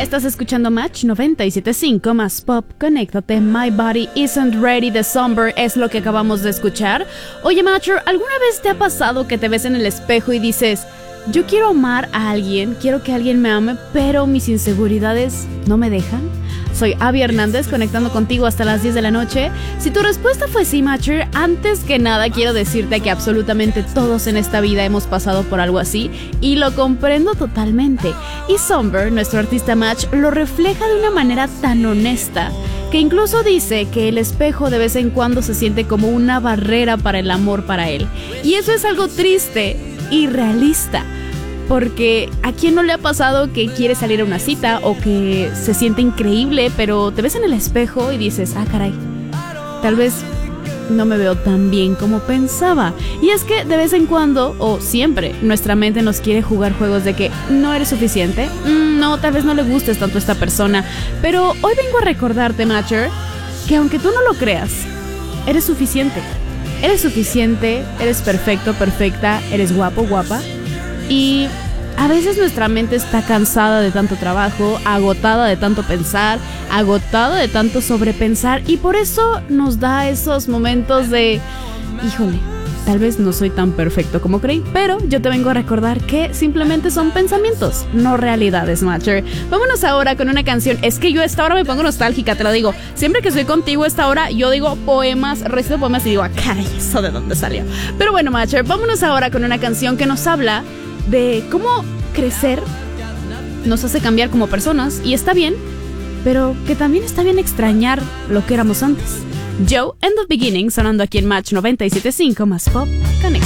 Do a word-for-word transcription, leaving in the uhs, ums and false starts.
Estás escuchando Match noventa y siete punto cinco más pop. Conéctate. My Body Isn't Ready de Somber es lo que acabamos de escuchar. Oye, Matcher, ¿alguna vez te ha pasado que te ves en el espejo y dices, yo quiero amar a alguien, quiero que alguien me ame, pero mis inseguridades no me dejan? Soy Abby Hernández, conectando contigo hasta las diez de la noche. Si tu respuesta fue sí, Matcher, antes que nada quiero decirte que absolutamente todos en esta vida hemos pasado por algo así y lo comprendo totalmente. Y Somber, nuestro artista Match, lo refleja de una manera tan honesta que incluso dice que el espejo de vez en cuando se siente como una barrera para el amor para él. Y eso es algo triste y realista. Porque ¿a quién no le ha pasado que quiere salir a una cita o que se siente increíble, pero te ves en el espejo y dices, ah, caray, tal vez no me veo tan bien como pensaba? Y es que de vez en cuando, o siempre, nuestra mente nos quiere jugar juegos de que no eres suficiente, mm, no, tal vez no le gustes tanto a esta persona. Pero hoy vengo a recordarte, Matcher, que aunque tú no lo creas, eres suficiente. Eres suficiente, eres perfecto, perfecta, eres guapo, guapa. Y a veces nuestra mente está cansada de tanto trabajo, agotada de tanto pensar, agotada de tanto sobrepensar, y por eso nos da esos momentos de, híjole, tal vez no soy tan perfecto como creí, pero yo te vengo a recordar que simplemente son pensamientos, no realidades, Matcher. Vámonos ahora con una canción. Es que yo a esta hora me pongo nostálgica, te lo digo. Siempre que estoy contigo a esta hora, yo digo poemas, recito poemas y digo, ah, caray, ¿eso de dónde salió? Pero bueno, Matcher, vámonos ahora con una canción que nos habla de cómo crecer nos hace cambiar como personas, y está bien, pero que también está bien extrañar lo que éramos antes. Joe and the Beginning, sonando aquí en Match noventa y siete punto cinco más pop. Conecta.